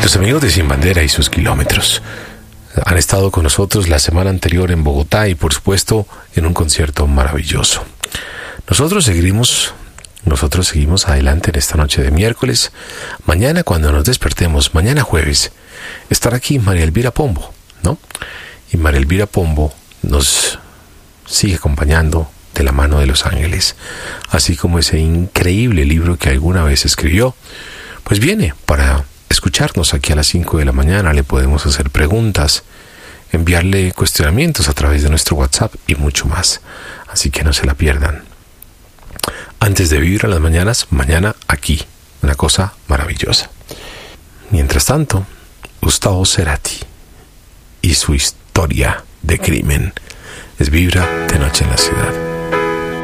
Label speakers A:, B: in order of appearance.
A: Los amigos de Sin Bandera y sus kilómetros han estado con nosotros la semana anterior en Bogotá y por supuesto en un concierto maravilloso. Nosotros seguimos adelante en esta noche de miércoles. Mañana, cuando nos despertemos, mañana jueves, estará aquí María Elvira Pombo, ¿no? Y María Elvira Pombo nos sigue acompañando de la mano de los ángeles, así como ese increíble libro que alguna vez escribió, pues viene para escucharnos aquí a las 5 de la mañana. Le podemos hacer preguntas, enviarle cuestionamientos a través de nuestro WhatsApp y mucho más, así que no se la pierdan. Antes de vivir a las mañanas, mañana aquí, una cosa maravillosa. Mientras tanto, Gustavo Cerati y su historia de crimen es Vibra de Noche en la Ciudad.